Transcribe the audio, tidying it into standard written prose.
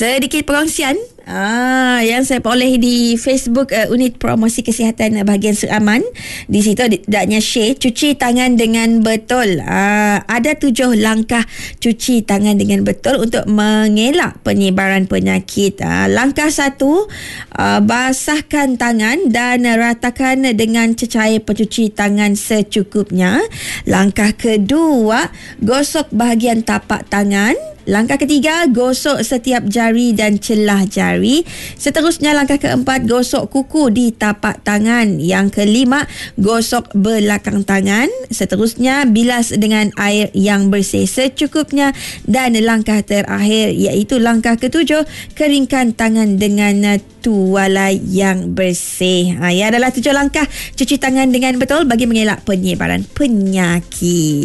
sedikit perkongsian yang saya peroleh di Facebook Unit Promosi Kesihatan Bahagian Seraman. Di situ adanya share cuci tangan dengan betul. Ada 7 langkah cuci tangan dengan betul untuk mengelak penyebaran penyakit. Langkah 1, basahkan tangan dan ratakan dengan cecair pencuci tangan secukupnya. Langkah kedua, gosok bahagian tapak tangan. Langkah ketiga, gosok setiap jari dan celah jari. Seterusnya, langkah keempat, gosok kuku di tapak tangan. Yang kelima, gosok belakang tangan. Seterusnya, bilas dengan air yang bersih secukupnya. Dan langkah terakhir, iaitu langkah ketujuh, keringkan tangan dengan tuala yang bersih. Ia adalah 7 langkah cuci tangan dengan betul bagi mengelak penyebaran penyakit.